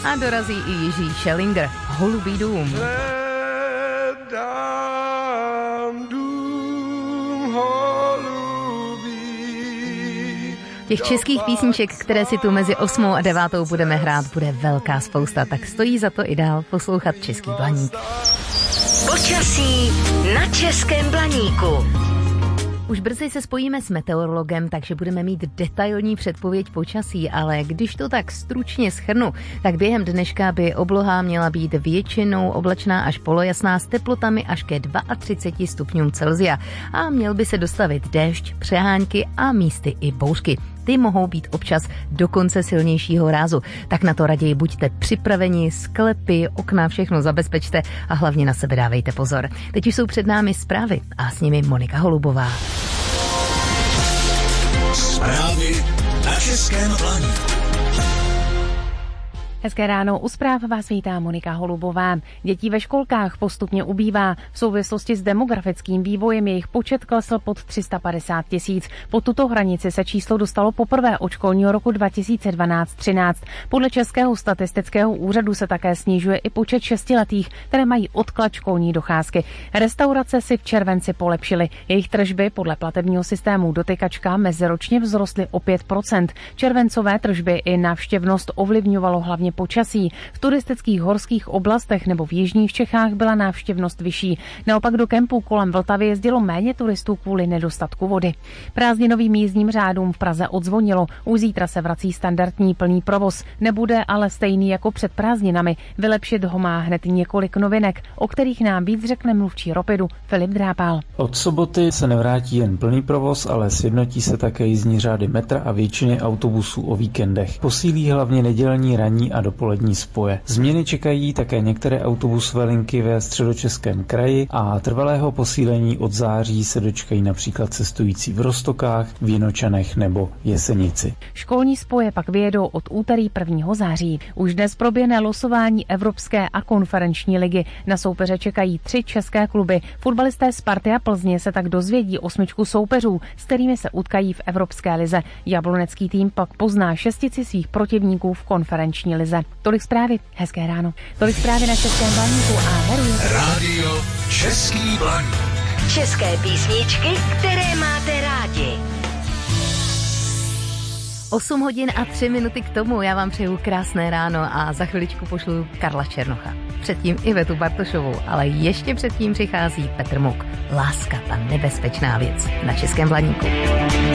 a dorazí i Jiří Schellinger, Holubý dům. Těch českých písniček, které si tu mezi 8. a 9. budeme hrát, bude velká spousta, tak stojí za to i dál poslouchat Český Blaník. Počasí na Českém Blaníku. Už brzy se spojíme s meteorologem, takže budeme mít detailní předpověď počasí, ale když to tak stručně shrnu, tak během dneška by obloha měla být většinou oblačná až polojasná s teplotami až ke 32 stupňům Celsia a měl by se dostavit déšť, přehánky a místy i bouřky. Ty mohou být občas dokonce silnějšího rázu. Tak na to raději buďte připraveni, sklepy, okna, všechno zabezpečte a hlavně na sebe dávejte pozor. Teď už jsou před námi zprávy a s nimi Monika Holubová. Zprávy na Českém Blaníku. Hezké ráno, u zpráv vás vítá Monika Holubová. Dětí ve školkách postupně ubývá. V souvislosti s demografickým vývojem jejich počet klesl pod 350 000. Pod tuto hranici se číslo dostalo poprvé od školního roku 2012-13. Podle Českého statistického úřadu se také snižuje i počet 6letých, které mají odklad školní docházky. Restaurace si v červenci polepšily. Jejich tržby podle platebního systému Dotykačka meziročně vzrostly o 5%. Červencové tržby i návštěvnost ovlivňovalo hlavně počasí. V turistických horských oblastech nebo v jižních Čechách byla návštěvnost vyšší. Naopak do kempů kolem Vltavy jezdilo méně turistů kvůli nedostatku vody. Prázdninovým jízdním řádům v Praze odzvonilo. Už zítra se vrací standardní plný provoz. Nebude ale stejný jako před prázdninami. Vylepšit ho má hned několik novinek, o kterých nám víc řekne mluvčí Ropidu Filip Drápal. Od soboty se nevrátí jen plný provoz, ale sjednotí se také jízdní řády metra a většiny autobusů o víkendech. Posílí hlavně nedělní, ranní a dopolední spoje. Změny čekají také některé autobusové linky ve Středočeském kraji a trvalého posílení od září se dočkají například cestující v Roztokách, Vinočanech nebo Jesenici. Školní spoje pak vyjedou od úterý 1. září. Už dnes proběhne losování Evropské a konferenční ligy. Na soupeře čekají 3 české kluby. Fotbalisté Sparty a Plzně se tak dozvědí 8 soupeřů, s kterými se utkají v Evropské lize. Jablonecký tým pak pozná 6 svých protivníků v konferenční lize. Tolik zprávy, hezké ráno. Tolik zprávy na Českém Blaníku a veruji. Rádio Český Blaník. České písničky, které máte rádi. 8 hodin a 3 minuty k tomu. Já vám přeju krásné ráno a za chviličku pošlu Karla Černocha. Předtím Ivetu Bartošovou, ale ještě předtím přichází Petr Muk. Láska, ta nebezpečná věc na Českém Blaníku.